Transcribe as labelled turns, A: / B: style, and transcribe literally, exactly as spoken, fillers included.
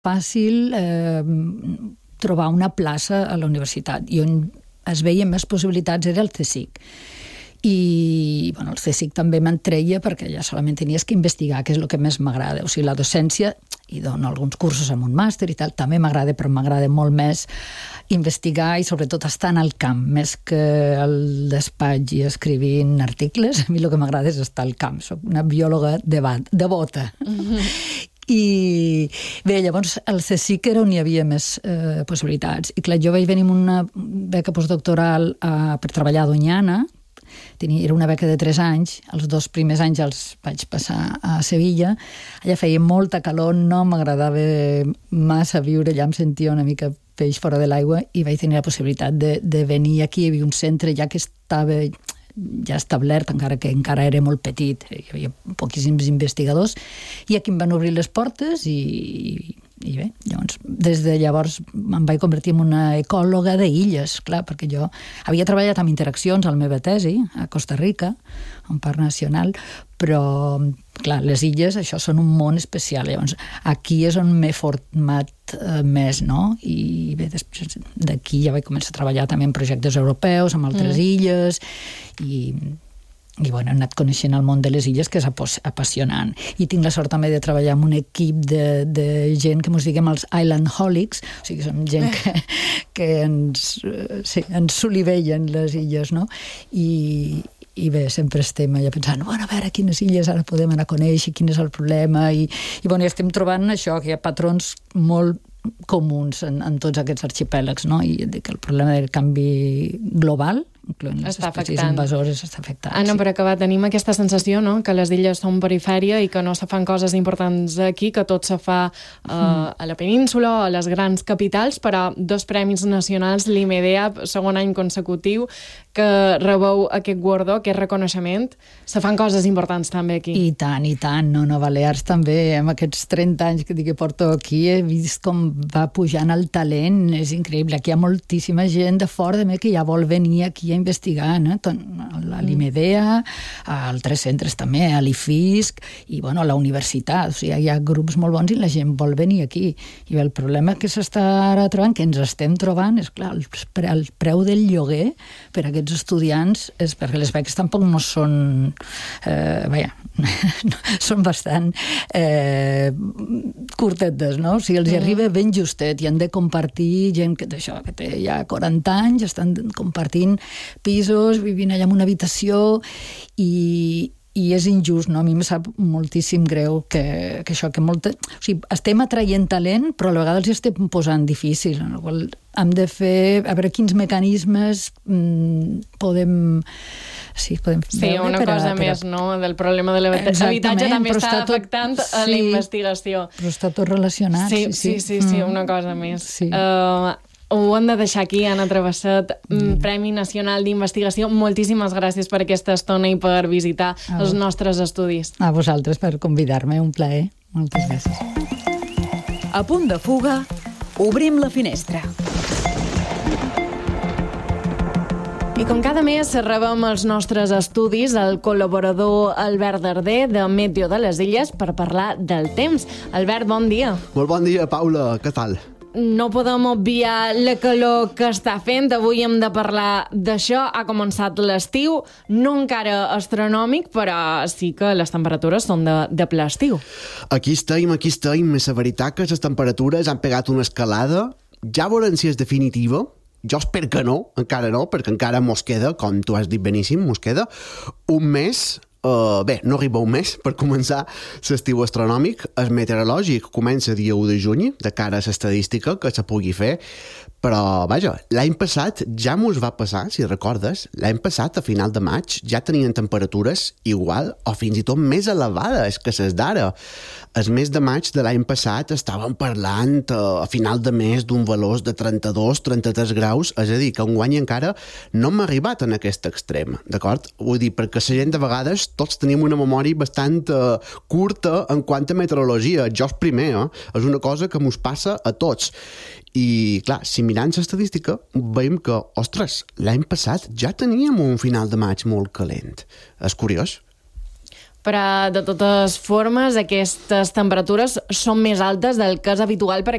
A: fàcil eh, trobar una plaça a la universitat i on es veien més possibilitats era el CSIC. I bueno, el CSIC també m'entreia perquè ja solament tenies que investigar, que és el que més m'agrada. O sigui, la docència, i dono alguns cursos amb un màster i tal, també m'agrada, però m'agrada molt més investigar i sobretot estar en el camp, més que al despatx i escrivint articles. A mi el que m'agrada és estar al camp. Soc una biòloga devota. Mm-hmm. I bé, llavors el CSIC era on hi havia més eh, possibilitats. I clar, jo vaig venir amb una beca postdoctoral eh, per treballar a Doñana. Tenia, era una beca de tres anys, els dos primers anys els vaig passar a Sevilla, allà feia molta calor, no m'agradava massa viure allà, em sentia una mica peix fora de l'aigua i vaig tenir la possibilitat de, de venir aquí, hi havia un centre ja que estava ja establert, encara que encara era molt petit, hi havia poquíssims investigadors, i aquí em van obrir les portes i, i bé, llavors, des de llavors em vaig convertir en una ecòloga d'illes, clar, perquè jo havia treballat amb interaccions a la meva tesi, a Costa Rica, a un parc nacional, però, clar, les illes, això són un món especial, llavors, aquí és on m'he format eh, més, no? I bé, després d'aquí ja vaig començar a treballar també en projectes europeus, amb altres mm. illes, i... i bueno, he anat coneixent el món de les illes, que és apassionant. I tinc la sort també de treballar amb un equip de, de gent que ens diguem els Islandholics, o sigui, som gent que, que ens, sí, ens solivellen les illes, no? I, i bé, sempre estem allà pensant, bueno, a veure quines illes ara podem anar a conèixer, quin és el problema, i, i bueno, estem trobant això, que hi ha patrons molt comuns en, en tots aquests arxipèlags, no? I que el problema del canvi global, incloent les espècies invasores, està afectant.
B: Ah, no, per acabar, tenim aquesta sensació, no?, que les illes són perifèria i que no se fan coses importants aquí, que tot se fa uh, mm. a la península, a les grans capitals, però dos premis nacionals, l'I M E D A, segon any consecutiu, que rebeu aquest guardó, aquest reconeixement, se fan coses importants també aquí.
A: I tant, i tant. No, no, Balears també, amb aquests trenta anys que, que porto aquí, he vist com va pujant el talent, és increïble. Aquí hi ha moltíssima gent de fora de mi que ja vol venir aquí a investigar, no? A l'I M E D A, a altres centres també, a l'I F I S C, i bueno, a la universitat. O sigui, hi ha grups molt bons i la gent vol venir aquí. I bé, el problema que s'està ara trobant, que ens estem trobant, és clar, el, pre el preu del lloguer per a aquests estudiants, és perquè les beques tampoc no són... Eh, vaja, són bastant eh, curtetes, no? O sigui, els hi arriba ben justet i han de compartir gent que, això, que té ja quaranta anys, estan compartint pisos, vivint allà en una habitació i, i és injust, no? A mi em sap moltíssim greu que, que això, que molta... O sigui, estem atraient talent, però a la vegada els estem posant difícil, en el qual hem de fer, a veure quins mecanismes mm, podem... Sí, podem
B: sí una
A: per a,
B: cosa
A: per a...
B: més, no?, del problema de l'habitatge també està, està tot, afectant sí, a la investigació.
A: Però està tot relacionat.
B: Sí, sí, sí, sí, sí mm. una cosa més. Sí. Uh, ho hem de deixar aquí, Anna Travesset, mm. Premi Nacional d'Investigació. Moltíssimes gràcies per aquesta estona i per visitar a els nostres estudis.
A: A vosaltres per convidar-me, un plaer. Moltes gràcies.
C: A punt de fuga, obrim la finestra.
B: I com cada mes rebem els nostres estudis el col·laborador Albert Darder de Meteo de les Illes per parlar del temps. Albert, bon dia.
D: Molt bon dia, Paula. Què tal?
B: No podem obviar la calor que està fent. Avui hem de parlar d'això. Ha començat l'estiu, no encara astronòmic, però sí que les temperatures són de, de ple estiu.
D: Aquí estem, aquí estem. La veritat que les temperatures han pegat una escalada. Ja veurem si és definitiva. Jo espero que no, encara no, perquè encara mos queda, com tu has dit beníssim, mos queda un mes, uh, bé, no arriba un mes per començar l'estiu astronòmic. El meteorològic comença dia u de juny, de cara a l'estadística que se pugui fer, però, vaja, l'any passat ja mos va passar, si recordes, l'any passat, a final de maig, ja tenien temperatures igual o fins i tot més elevades que les d'ara. El mes de maig de l'any passat estàvem parlant a final de mes d'un valor de trenta-dos trenta-tres graus, és a dir, que enguany encara no hem arribat en aquest extrem, d'acord? Vull dir, perquè la gent de vegades tots tenim una memòria bastant uh, curta en quant a meteorologia. Jo és primer, eh? És una cosa que mos passa a tots. I, clar, si mirant l'estadística, veiem que, ostres, l'any passat ja teníem un final de maig molt calent. És curiós.
B: Però, de totes formes, aquestes temperatures són més altes del que és habitual per